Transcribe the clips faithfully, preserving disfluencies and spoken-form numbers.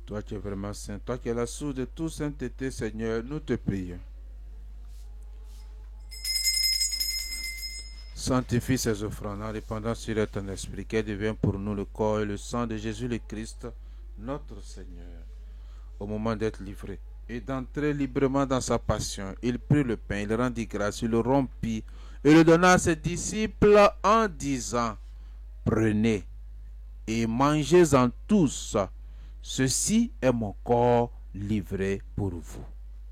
Toi qui es vraiment saint, toi qui es la source de toute sainteté, Seigneur, nous te prions. Sanctifie ces offrandes en répandant sur elles ton esprit, qu'elles deviennent pour nous le corps et le sang de Jésus le Christ, notre Seigneur. Au moment d'être livré et d'entrer librement dans sa passion, il prit le pain, il rendit grâce, il le rompit et le donna à ses disciples en disant: prenez et mangez-en tous. Ceci est mon corps livré pour vous.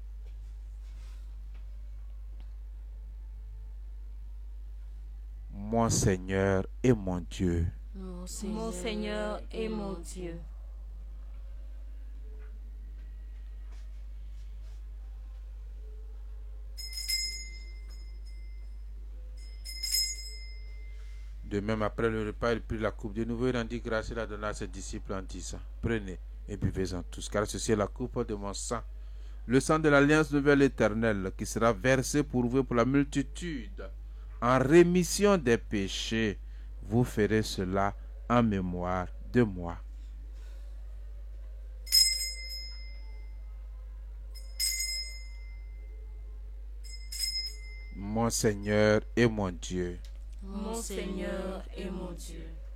Mon Seigneur et mon Dieu. Mon Seigneur, mon Seigneur et mon Dieu. De même, après le repas, il prit la coupe de nouveau, il rendit grâce, il la donna à ses disciples en disant: prenez et buvez-en tous, car ceci est la coupe de mon sang, le sang de l'alliance nouvelle éternelle, qui sera versé pour vous pour la multitude, en rémission des péchés. Vous ferez cela en mémoire de moi. Mon Seigneur et mon Dieu. Mon Seigneur et mon Dieu.